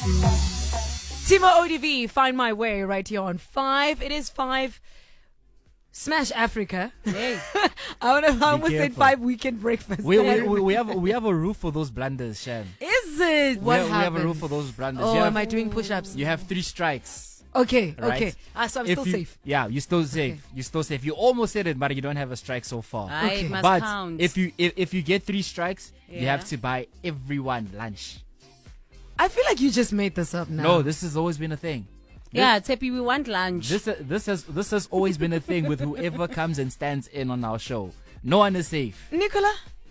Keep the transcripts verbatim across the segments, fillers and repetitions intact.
Timo O D V, Find My Way, right here on five. It is five. Smash Africa. Hey. I, don't know, I almost said five weekend breakfast. We, we, we, we have we have a roof for those blunders, Sham. Is it? We What have, we happened? have a roof for those blunders. Oh, you have, am I doing push-ups? You have three strikes. Okay, right? okay. Ah, so I'm If still you, safe. Yeah, you're still safe. Okay. You're still safe. You almost said it, but you don't have a strike so far. I Okay. must But count. if you if, if you get three strikes, you Yeah. have to buy everyone lunch. I feel like you just made this up now. No, this has always been a thing. yeah, Tepi, we want lunch. This this has this has always been a thing with whoever comes and stands in on our show. No one is safe. Nicola,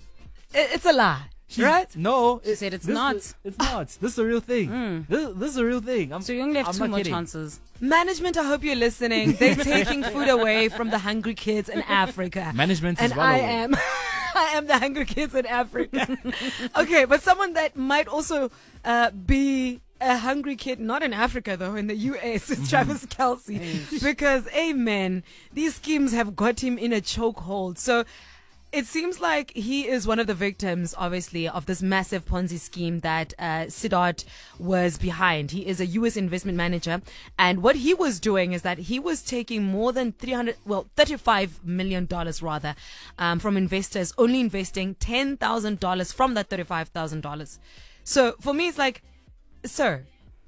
i- it's a lie, She's- right? No, She said it's this not. is- it's not. This is a real thing. This, this is a real thing. I'm, so you only have I'm two not more kidding. chances. Management, I hope you're listening. They're taking food away from the hungry kids in Africa. Management and is well I aware. am I am the hungry kids in Africa. Okay, but someone that might also uh, be a hungry kid, not in Africa though, in the U S, is Travis Kelsey. Because, amen, these schemes have got him in a chokehold. So it seems like he is one of the victims, obviously, of this massive Ponzi scheme that uh, Siddharth was behind. He is a U S investment manager, and what he was doing is that he was taking more than three hundred, well, thirty-five million dollars rather, um, from investors, only investing ten thousand dollars from that thirty-five thousand dollars. So for me, it's like, sir,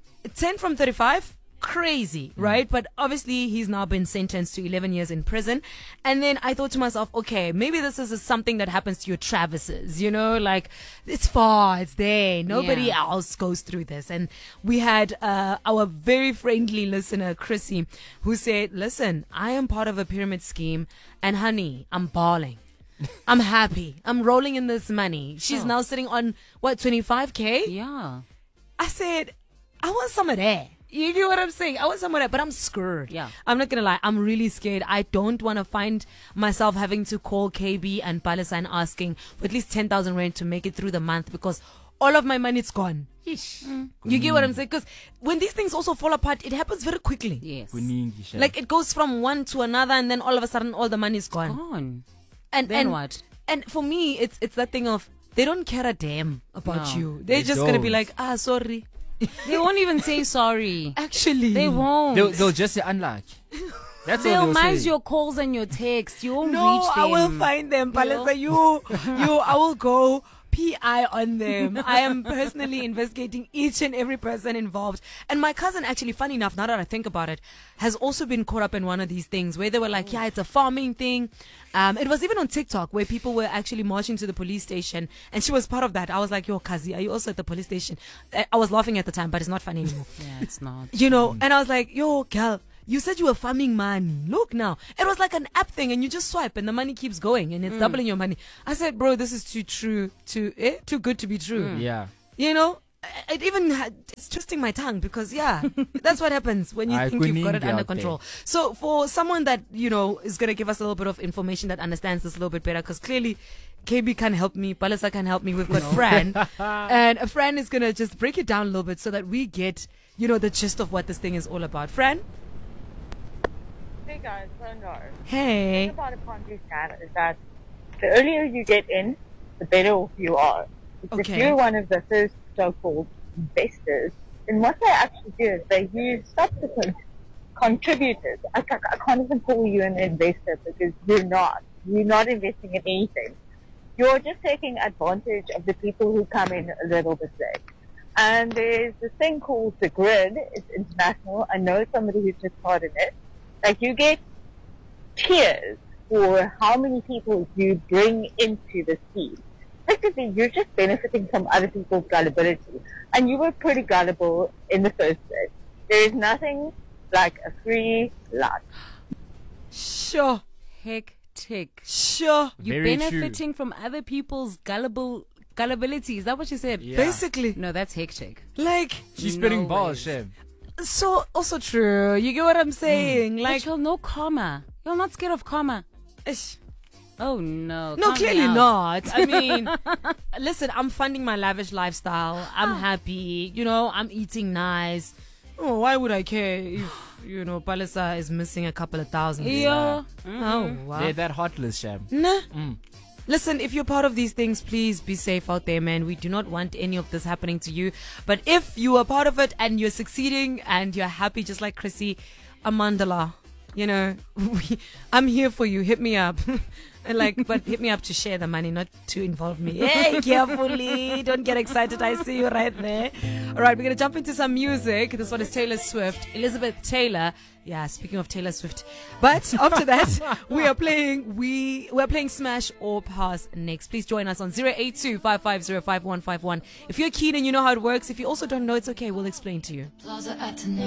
ten from thirty-five. Crazy, right? But obviously he's now been sentenced to eleven years in prison. And then I thought to myself, okay, maybe this is something that happens to your Travises, you know, like it's far, it's there. Nobody Yeah. else goes through this. And we had uh, our very friendly listener, Chrissy, who said, listen, I am part of a pyramid scheme and honey, I'm balling. I'm happy. I'm rolling in this money. She's Oh. now sitting on what, twenty-five K? Yeah. I said, I want some of that. You get what I'm saying? I want some of that, but I'm scared. Yeah. I'm not going to lie. I'm really scared. I don't want to find myself having to call K B and Palisa and asking for at least ten thousand rand to make it through the month because all of my money is gone. Mm. You get what I'm saying? Because when these things also fall apart, it happens very quickly. Yes. Kuningi, Sham. Like it goes from one to another and then all of a sudden all the money is gone. Gone. And Then and, what? And for me, it's it's that thing of they don't care a damn about No, you. They're they just going to be don't. like, ah, sorry. They won't even say sorry. Actually. They won't. they'll, they'll just say unlucky. That's all They'll they'll mind say. your calls and your texts. You won't No, reach them. I will find them. Palesa, you, you, I will go P I on them. I am personally investigating each and every person involved. And my cousin, actually, funny enough, now that I think about it, has also been caught up in one of these things where they were like, yeah, it's a farming thing. Um, it was even on TikTok where people were actually marching to the police station, and she was part of that. I was like, yo, Kazi, are you also at the police station? I I was laughing at the time, but it's not funny anymore. Yeah, it's not. You know, and I was like, yo, girl, you said you were farming money. Look now. It was like an app thing and you just swipe and the money keeps going and it's Mm. doubling your money. I said, bro, this is too true, too, eh? Too good to be true. Yeah. You know, I- it even had, it's twisting my tongue because, yeah, that's what happens when you I think you've got it couldn't under out there. control. So for someone that, you know, is going to give us a little bit of information that understands this a little bit better, because clearly K B can help me, Palisa can help me, we've got Fran, and a Fran is going to just break it down a little bit so that we get, you know, the gist of what this thing is all about. Fran? Hey guys, Rondar. The thing Hey. about a Ponzi scam is that the earlier you get in, the better off you are. If Okay. you're one of the first so-called investors, then what they actually do is they use subsequent contributors. I, ca- I can't even call you an investor because you're not. You're not investing in anything. You're just taking advantage of the people who come in a little bit late. And there's this thing called the grid. It's international. I know somebody who's just started it. Like you get tiers for how many people you bring into the scheme. Effectively, you're just benefiting from other people's gullibility. And you were pretty gullible in the first place. There is nothing like a free lunch. Sure. Hectic. Sure. You're Very true. benefiting from other people's gullible gullibility. Is that what you said? Yeah. Basically. No, that's hectic. Like, She's No spitting balls, ways. Shem. so also true. You get what I'm saying? Like, Like, but you'll know karma. You're not scared of karma. ish. Oh no. No, calm clearly down. not. I mean, listen, I'm funding my lavish lifestyle. I'm happy. You know, I'm eating nice. Oh, why would I care if, you know, Palisa is missing a couple of thousand? Yeah. Oh, wow. They're that heartless, Shem. Nah. Mm. Listen, if you're part of these things, please be safe out there, man. We do not want any of this happening to you. But if you are part of it and you're succeeding and you're happy, just like Chrissy, Amandala, you know, we, I'm here for you. Hit me up. And like, but hit me up to share the money, not to involve me. Hey, carefully. Don't get excited. I see you right there. All right, we're going to jump into some music. This one is Taylor Swift. Elizabeth Taylor. Yeah, speaking of Taylor Swift. But after that, we are playing, we, we're playing Smash or Pass next. Please join us on zero eight two, five five zero, five one five one. If you're keen and you know how it works, if you also don't know, it's okay. We'll explain to you. Plaza Ateneo.